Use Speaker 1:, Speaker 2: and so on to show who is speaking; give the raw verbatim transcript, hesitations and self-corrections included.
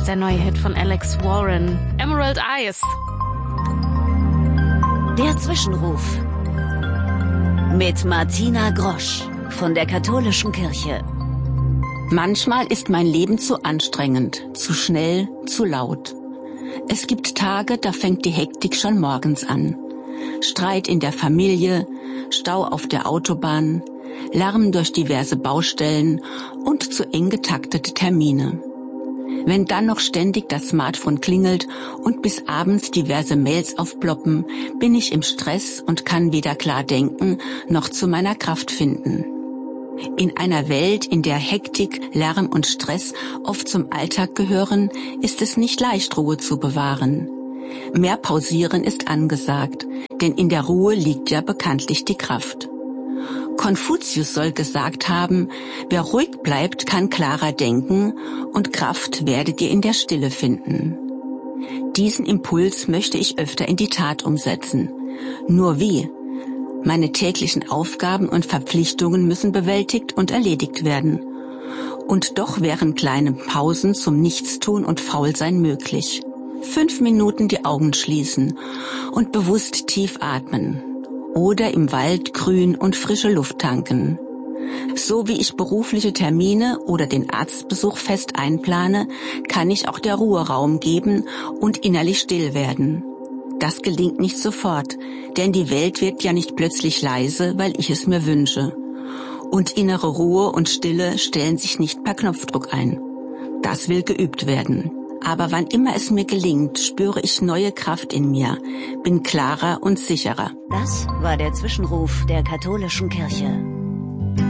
Speaker 1: der neue Hit von Alex Warren, Emerald Eyes.
Speaker 2: Der Zwischenruf mit Martina Grosch von der Katholischen Kirche.
Speaker 3: Manchmal ist mein Leben zu anstrengend, zu schnell, zu laut. Es gibt Tage, da fängt die Hektik schon morgens an. Streit in der Familie, Stau auf der Autobahn, Lärm durch diverse Baustellen und zu eng getaktete Termine. Wenn dann noch ständig das Smartphone klingelt und bis abends diverse Mails aufploppen, bin ich im Stress und kann weder klar denken noch zu meiner Kraft finden. In einer Welt, in der Hektik, Lärm und Stress oft zum Alltag gehören, ist es nicht leicht, Ruhe zu bewahren. Mehr Pausieren ist angesagt, denn in der Ruhe liegt ja bekanntlich die Kraft. Konfuzius soll gesagt haben, wer ruhig bleibt, kann klarer denken und Kraft werdet ihr in der Stille finden. Diesen Impuls möchte ich öfter in die Tat umsetzen. Nur wie? Meine täglichen Aufgaben und Verpflichtungen müssen bewältigt und erledigt werden. Und doch wären kleine Pausen zum Nichtstun und Faulsein möglich. Fünf Minuten die Augen schließen und bewusst tief atmen. Oder im Wald grün und frische Luft tanken. So wie ich berufliche Termine oder den Arztbesuch fest einplane, kann ich auch der Ruhe Raum geben und innerlich still werden. Das gelingt nicht sofort, denn die Welt wird ja nicht plötzlich leise, weil ich es mir wünsche. Und innere Ruhe und Stille stellen sich nicht per Knopfdruck ein. Das will geübt werden. Aber wann immer es mir gelingt, spüre ich neue Kraft in mir, bin klarer und sicherer.
Speaker 2: Das war der Zwischenruf der Katholischen Kirche.